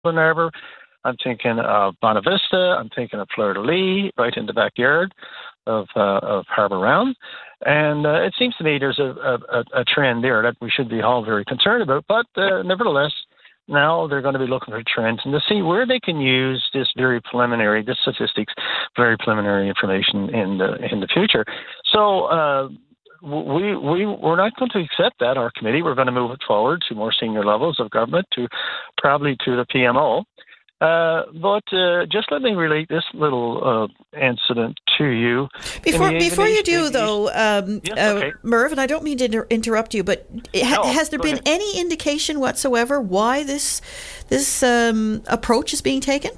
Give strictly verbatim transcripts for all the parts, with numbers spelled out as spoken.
Glen Arbor. I'm thinking of Bonavista. Vista. I'm thinking of Fleur de Lis, right in the backyard of uh, of Harbour Round. And uh, it seems to me there's a, a, a trend there that we should be all very concerned about. But uh, nevertheless, now they're going to be looking for trends and to see where they can use this very preliminary, this statistics, very preliminary information in the in the future. So uh, we we we're not going to accept that. Our committee, we're going to move it forward to more senior levels of government, to probably to the P M O. Uh, but uh, just let me relate this little uh, incident to you. Before before you do, though, um, yes, uh, okay. Merv, and I don't mean to inter- interrupt you, but ha- no, has there been ahead. any indication whatsoever why this this um, approach is being taken?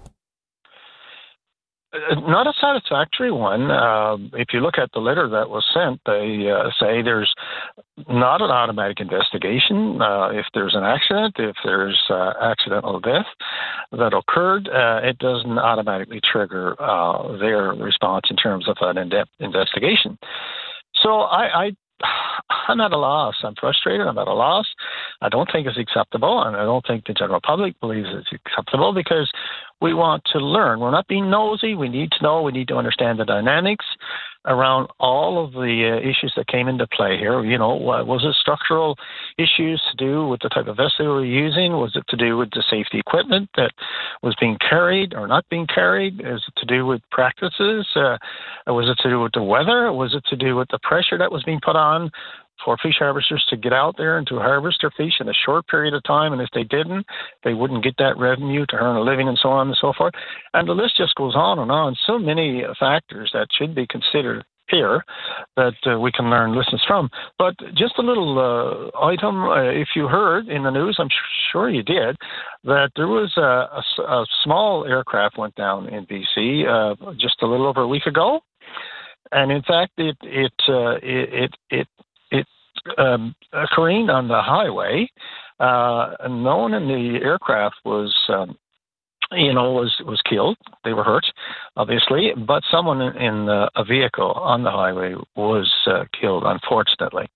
Uh, not a satisfactory one. Uh, if you look at the letter that was sent, they uh, say there's not an automatic investigation. Uh, if there's an accident, if there's uh, accidental death that occurred, uh, it doesn't automatically trigger uh, their response in terms of an in-depth investigation. So I, I I'm at a loss. I'm frustrated. I'm at a loss. I don't think it's acceptable, and I don't think the general public believes it's acceptable because we want to learn. We're not being nosy. We need to know. We need to understand the dynamics around all of the uh, issues that came into play here. You know, was it structural issues to do with the type of vessel we were using? Was it to do with the safety equipment that was being carried or not being carried? Is it to do with practices? Uh, was it to do with the weather? Was it to do with the pressure that was being put on for fish harvesters to get out there and to harvest their fish in a short period of time? And if they didn't, they wouldn't get that revenue to earn a living and so on and so forth. And the list just goes on and on. So many factors that should be considered here that uh, we can learn lessons from. But just a little uh, item, uh, if you heard in the news, I'm sure you did, that there was a, a, a small aircraft went down in B C uh, just a little over a week ago. And in fact, it, it, uh, it, it, it Um, careened on the highway. Uh, no one in the aircraft was, um, you know, was, was killed. They were hurt, obviously, but someone in uh, a vehicle on the highway was uh, killed, unfortunately.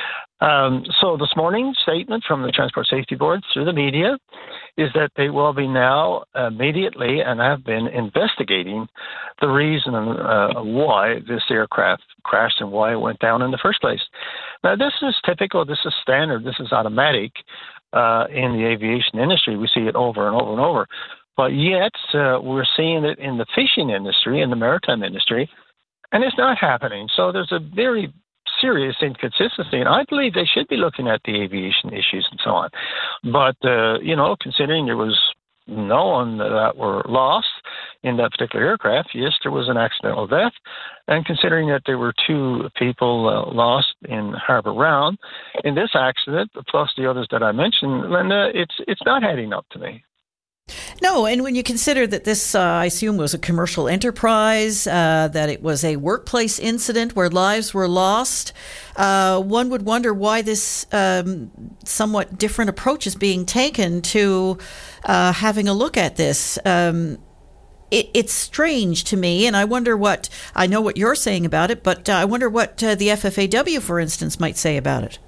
Um, so this morning's statement from the Transport Safety Board through the media is that they will be now immediately and have been investigating the reason uh, why this aircraft crashed and why it went down in the first place. Now, this is typical, this is standard, this is automatic uh, in the aviation industry. We see it over and over and over. But yet, uh, we're seeing it in the fishing industry, in the maritime industry, and it's not happening. So there's a very serious inconsistency, and I believe they should be looking at the aviation issues and so on. But, uh, you know, considering there was no one that were lost in that particular aircraft, yes, there was an accidental death, and considering that there were two people uh, lost in Harbour Round in this accident, plus the others that I mentioned, Linda, it's it's not adding up to me. No, and when you consider that this, uh, I assume, was a commercial enterprise, uh, that it was a workplace incident where lives were lost, uh, one would wonder why this um, somewhat different approach is being taken to uh, having a look at this. Um, it, it's strange to me, and I wonder what, I know what you're saying about it, but uh, I wonder what uh, the F F A W, for instance, might say about it.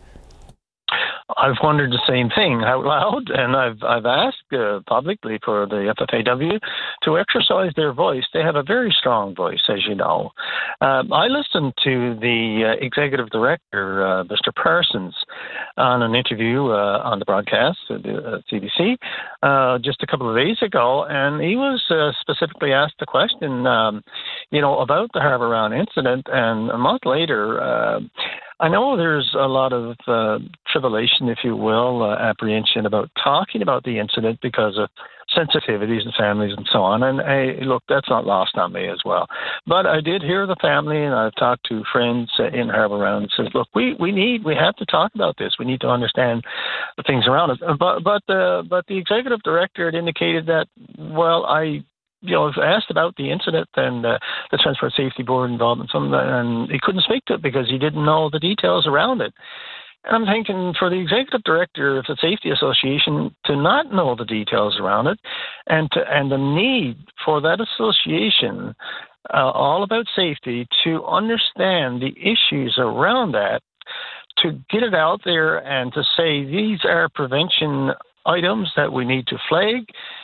I've wondered the same thing out loud, and I've I've asked uh, publicly for the F F A W to exercise their voice. They have a very strong voice, as you know. Um, I listened to the uh, executive director, uh, Mister Parsons, on an interview uh, on the broadcast at the uh, C B C uh, just a couple of days ago, and he was uh, specifically asked the question, um, you know, about the Harbour Round incident, and a month later. Uh, I know there's a lot of uh, tribulation, if you will, uh, apprehension about talking about the incident because of sensitivities and families and so on. And hey, look, that's not lost on me as well. But I did hear the family, and I've talked to friends in Harbour Round and says, look, we, we need, we have to talk about this. We need to understand the things around it. But but the but the executive director had indicated that, well, I. You know, asked about the incident and uh, the Transport Safety Board involvement, and he couldn't speak to it because he didn't know the details around it. And I'm thinking for the executive director of the Safety Association to not know the details around it, and to, and the need for that association, uh, all about safety, to understand the issues around that, to get it out there and to say these are prevention items that we need to flag.